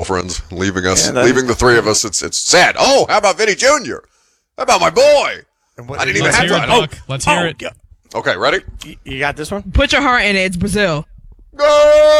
girlfriends, leaving us, Yeah, leaving the three of us. It's sad. Oh, how about Vinny Jr.? How about my boy? I didn't even Let's have hear it, to. Buck. Let's hear it. Yeah. Okay, ready? You got this one? Put your heart in it. It's Brazil. Go!